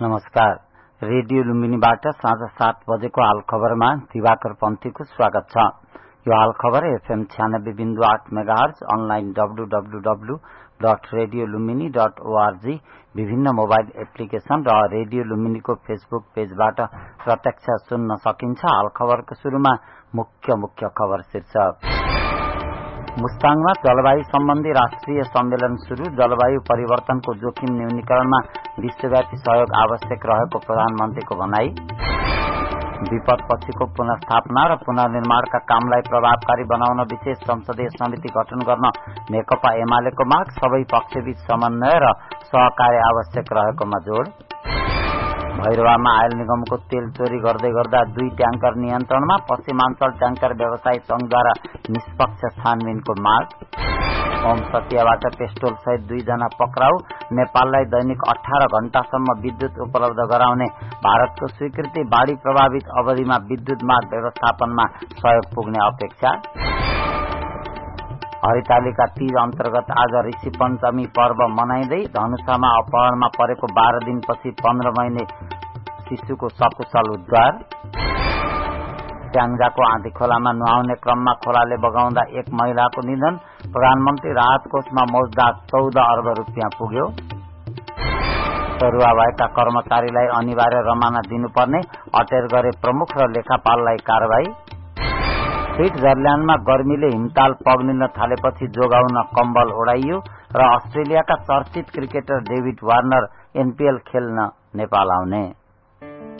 नमस्कार। रेडियो लुम्बिनीबाट साँझ 7 बजेको हाल खबरमा दिवाकर पन्थीको स्वागत छ। यो हाल खबर FM 96.8 मेगाहर्ज, अनलाइन www.radiolumbini.org, विभिन्न मोबाइल एप्लिकेशन र रेडियो लुम्बिनीको फेसबुक पेजबाट प्रत्यक्ष सुन्न सकिन्छ। हाल खबरको शुरूमा मुख्य खबर शीर्षक। मुस्ताङमा जलवायु सम्बन्धी राष्ट्रिय सम्मेलन शुरू। जलवायु परिवर्तनको जोखिम न्यूनीकरणमा विश्वव्यापी सहयोग आवश्यक रहेको प्रधानमन्त्रीको भनाई। विपदपछिको पुनर्स्थापना र पुनर्निर्माणका कामलाई प्रभावकारी बनाउन विशेष संसदीय समिति गठन गर्न नेकपा एमालेको माग। सबै पक्षबीच समन्वय र सहकार्य आवश्यक रहेकोमा जोड़। भैरवामा आयल निगमको तेल चोरी गर्दा 2 ट्याङ्कर नियन्त्रणमा। पश्चिमाञ्चल ट्याङ्कर व्यवसायी संघद्वारा निष्पक्ष छानबिनको माग। ओम सतियाबाट पेस्टोल सहित 2 जना पक्राउ। नेपाललाई दैनिक 18 घण्टासम्म विद्युत उपलब्ध गराउने भारतको स्वीकृति। बाढ़ी प्रभावित अवधिमा विद्युत माग व्यवस्थापनमा सहयोग पुग्ने अपेक्षा। हरितालिका तीज अन्तर्गत आज ऋषि पञ्चमी पर्व मनाइँदै धनुषामा अपहरणमा परेको 12 दिनपछि 15 महिने शिशुको सकुशल उद्धार। स्याङ्जाको आँधी खोलामा नुहाउने क्रममा खोलाले बगाउँदा 1 महिलाको निधन। प्रधानमन्त्री राहत कोषमा मौजदार 14 अर्ब रुपियाँ पुग्यो। सरुवा भएका कर्मचारीलाई अनिवार्य रमाना दिनुपर्ने अटेर गरे प्रमुख र लेखापाललाई कारबाही। स्विट्जरल्याण्डमा गर्मीले हिमताल पग्लिन थालेपछि जोगाउन कम्बल ओढाइयो र अस्ट्रेलियाका चर्चित क्रिकेटर डेभिड वार्नर NPL खेल्न नेपाल आउने।